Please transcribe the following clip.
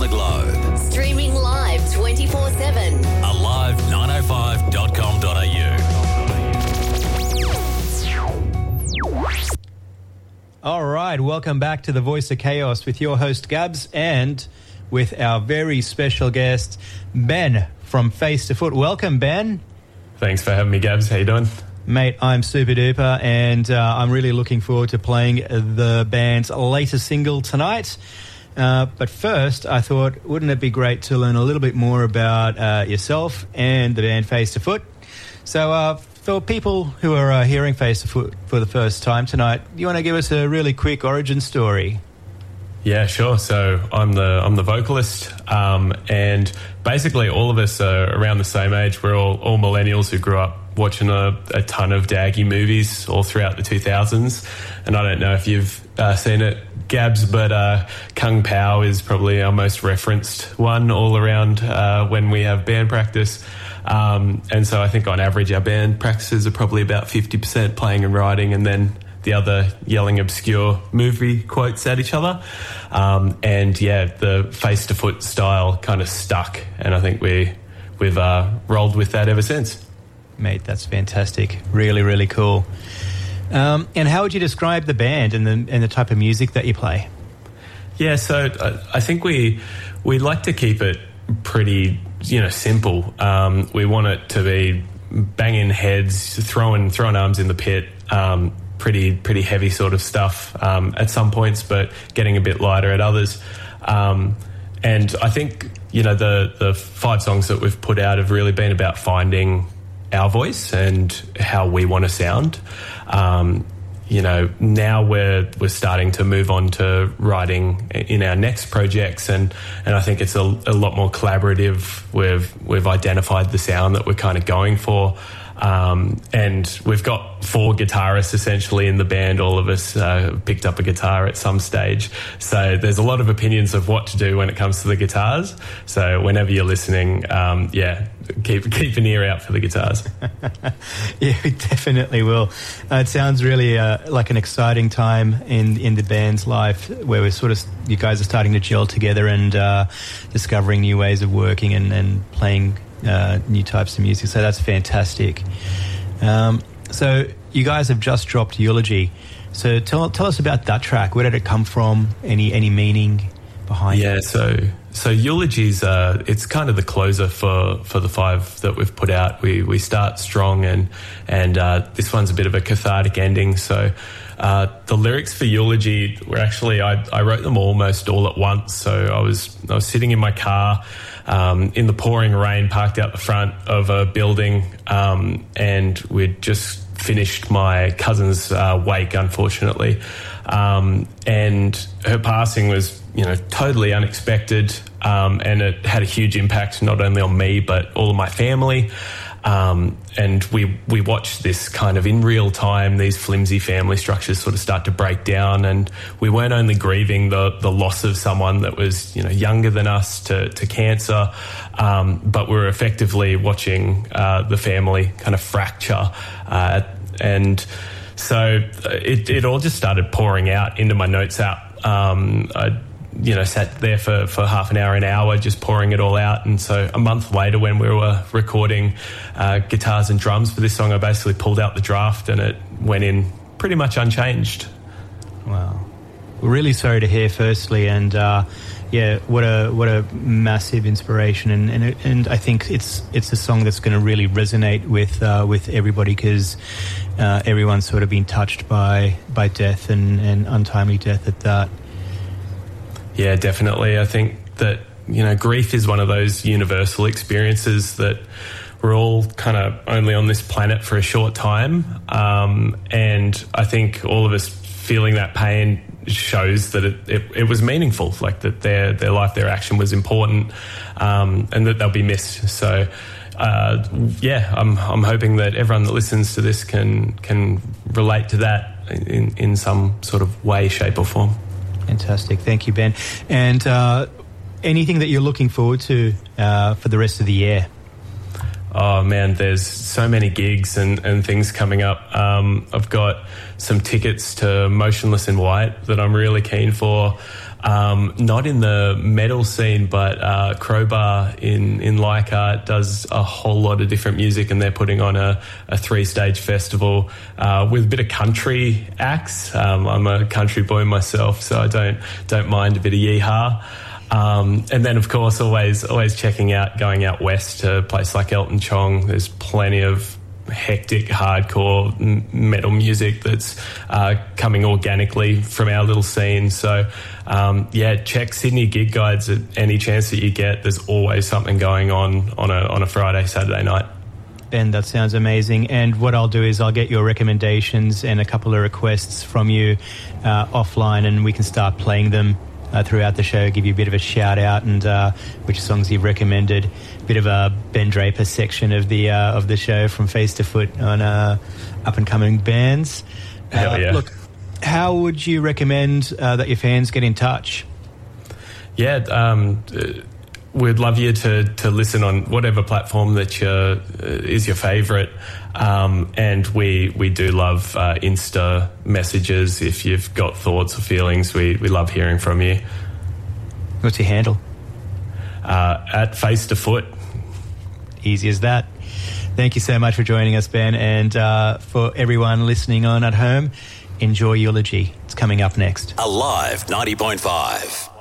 globe. Streaming live 24/7. alive905.com.au. All right, welcome back to The Voice of Chaos with your host Gabs and with our very special guest Ben from Face to Foot. Welcome, Ben. Thanks for having me, Gabs. How you doing? Mate, I'm super duper, and I'm really looking forward to playing the band's latest single tonight. But first, I thought, wouldn't it be great to learn a little bit more about yourself and the band Face to Foot? So for people who are hearing Face to Foot for the first time tonight, you want to give us a really quick origin story? Yeah, sure. So I'm the vocalist, and basically all of us are around the same age. We're all millennials who grew up watching a ton of Daggy movies all throughout the 2000s. And I don't know if you've seen it, Gabs, but Kung Pao is probably our most referenced one all around when we have band practice. And so I think on average our band practices are probably about 50% playing and writing, and then the other yelling obscure movie quotes at each other. And yeah, the Face to Foot style kind of stuck, and I think we've rolled with that ever since. Mate, that's fantastic. Really, really cool. And how would you describe the band and the type of music that you play? Yeah, so I think we like to keep it pretty, simple. We want it to be banging heads, throwing arms in the pit, pretty heavy sort of stuff at some points, but getting a bit lighter at others. And I think, the 5 songs that we've put out have really been about finding our voice and how we want to sound. Now we're starting to move on to writing in our next projects, and I think it's a lot more collaborative. We've identified the sound that we're kind of going for. And we've got 4 guitarists essentially in the band. All of us picked up a guitar at some stage. So there's a lot of opinions of what to do when it comes to the guitars. So whenever you're listening, keep an ear out for the guitars. Yeah, we definitely will. It sounds really like an exciting time in the band's life, where you guys are starting to gel together and discovering new ways of working and playing new types of music. So that's fantastic. So you guys have just dropped Eulogy. So tell us about that track. Where did it come from? Any meaning behind it? Yeah, so Eulogy's it's kind of the closer for the 5 that we've put out. We start strong, and this one's a bit of a cathartic ending. So the lyrics for Eulogy were actually I wrote them almost all at once. So I was sitting in my car in the pouring rain, parked out the front of a building, and we'd just finished my cousin's wake, unfortunately, and her passing was totally unexpected, and it had a huge impact not only on me but all of my family. And we watched this kind of in real time, these flimsy family structures sort of start to break down, and we weren't only grieving the loss of someone that was younger than us to cancer, but we were effectively watching the family kind of fracture, and so it all just started pouring out into my notes app. I sat there for half an hour, just pouring it all out. And so a month later, when we were recording guitars and drums for this song, I basically pulled out the draft and it went in pretty much unchanged. Wow. We're really sorry to hear, firstly, and what a massive inspiration, and I think it's a song that's going to really resonate with everybody, because everyone's sort of been touched by death and untimely death at that. Yeah, definitely. I think that, grief is one of those universal experiences that we're all kind of only on this planet for a short time. And I think all of us feeling that pain shows that it was meaningful, like that their life, their action was important, and that they'll be missed. So, I'm hoping that everyone that listens to this can relate to that in some sort of way, shape or form. Fantastic. Thank you, Ben. And anything that you're looking forward to for the rest of the year? Oh, man, there's so many gigs and things coming up. I've got some tickets to Motionless in White that I'm really keen for. Not in the metal scene, but Crowbar in Leichhardt does a whole lot of different music, and they're putting on a 3-stage festival with a bit of country acts. I'm a country boy myself, so I don't mind a bit of yeehaw. And then, of course, always going out west to a place like Elton Chong. There's plenty of hectic, hardcore metal music that's coming organically from our little scene. So, check Sydney Gig Guides at any chance that you get. There's always something going on a Friday, Saturday night. Ben, that sounds amazing. And what I'll do is I'll get your recommendations and a couple of requests from you offline, and we can start playing them throughout the show, give you a bit of a shout out and which songs you've recommended. A bit of a Ben Draper section of the show from Face to Foot on up and coming bands. Hell yeah. Look, how would you recommend that your fans get in touch? Yeah, we'd love you to listen on whatever platform that is your favourite. And we do love Insta messages. If you've got thoughts or feelings, we love hearing from you. What's your handle? At Face to Foot. Easy as that. Thank you so much for joining us, Ben. And for everyone listening on at home, enjoy Eulogy. It's coming up next. Alive 90.5.